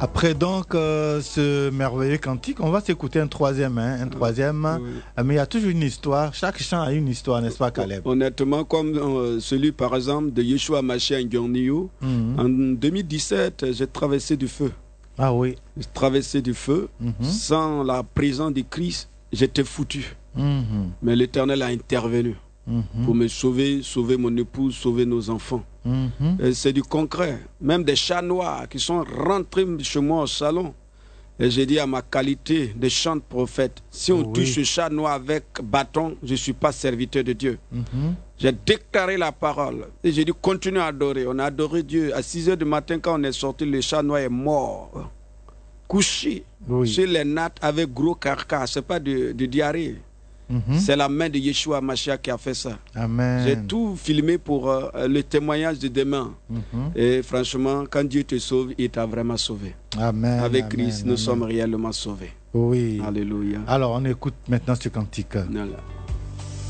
Après donc ce merveilleux cantique, on va s'écouter un troisième. Oui. Mais il y a toujours une histoire. Chaque chant a une histoire, n'est-ce pas, Caleb? Honnêtement, comme celui par exemple de Yeshua Mashiach Ngyorniou, en 2017, j'ai traversé du feu. Ah oui. J'ai traversé du feu. Sans la présence de Christ, j'étais foutu. Mais l'Éternel a intervenu pour me sauver, sauver mon épouse, sauver nos enfants. C'est du concret. Même des chats noirs qui sont rentrés chez moi au salon. Et j'ai dit à ma qualité de chant de prophète, si on touche ce chat noir avec bâton, je ne suis pas serviteur de Dieu. J'ai déclaré la parole. Et j'ai dit, continue à adorer. On a adoré Dieu. À 6 h du matin, quand on est sorti, le chat noir est mort. Couché sur les nattes avec gros carcass. Ce n'est pas de diarrhée. C'est la main de Yeshua Mashiach qui a fait ça. Amen. J'ai tout filmé pour le témoignage de demain. Et franchement, quand Dieu te sauve, il t'a vraiment sauvé. Amen. Avec Christ, nous sommes réellement sauvés. Oui. Alléluia. Alors, on écoute maintenant ce cantique. Voilà.